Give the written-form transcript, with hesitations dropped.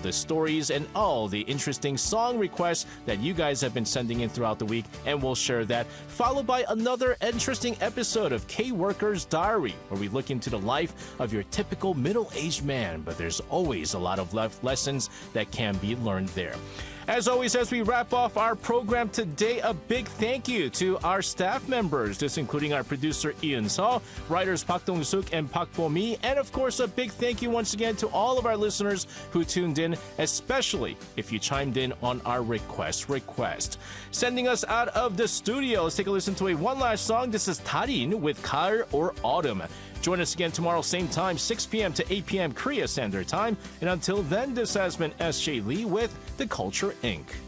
the stories and all the interesting song requests that you guys have been sending in throughout the week, and we'll share that, followed by another interesting episode of K-Worker's Diary, where we look into the life of your typical middle-aged man, but there's always a lot of lessons that can be learned there. As always, as we wrap off our program today, a big thank you to our staff members, this including our producer Ian Seo, writers Park Dong-suk and Park Bo-mi, and of course a big thank you once again to all of our listeners who tuned in, especially if you chimed in on our request. Sending us out of the studio, let's take a listen to one last song. This is Darin with 가을 or Autumn. Join us again tomorrow, same time, 6 p.m. to 8 p.m. Korea Standard Time. And until then, this has been S.J. Lee with The Culture Inc.